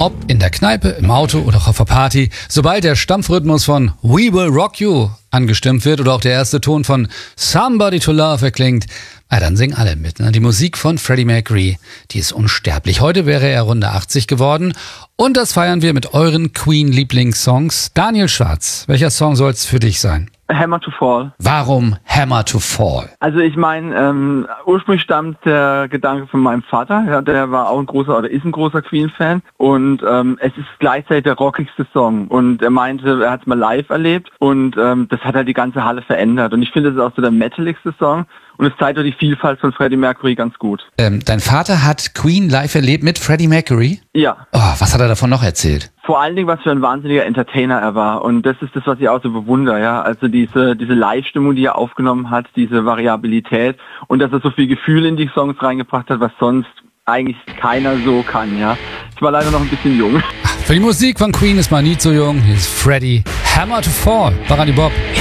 Ob in der Kneipe, im Auto oder auch auf der Party, sobald der Stampfrhythmus von We Will Rock You angestimmt wird oder auch der erste Ton von Somebody to Love erklingt, dann singen alle mit. Ne? Die Musik von Freddie Mercury, die ist unsterblich. Heute wäre er Runde 80 geworden und das feiern wir mit euren Queen-Lieblingssongs. Daniel Schwarz, welcher Song soll es für dich sein? Hammer to Fall. Warum Hammer to Fall? Also ich meine, ursprünglich stammt der Gedanke von meinem Vater. Ja, der war auch ein großer oder ist ein großer Queen-Fan und es ist gleichzeitig der rockigste Song. Und er meinte, er hat es mal live erlebt und das hat halt die ganze Halle verändert. Und ich finde, das ist auch so der metaligste Song. Und es zeigt doch die Vielfalt von Freddie Mercury ganz gut. Dein Vater hat Queen live erlebt mit Freddie Mercury? Ja. Oh, was hat er davon noch erzählt? Vor allen Dingen, was für ein wahnsinniger Entertainer er war. Und das ist das, was ich auch so bewundere. Ja? Also diese Live-Stimmung, die er aufgenommen hat, diese Variabilität und dass er so viel Gefühl in die Songs reingebracht hat, was sonst eigentlich keiner so kann. Ja, ich war leider noch ein bisschen jung. Für die Musik von Queen ist man nie zu jung. Hier ist Freddie, Hammer to Fall, Barani Bob.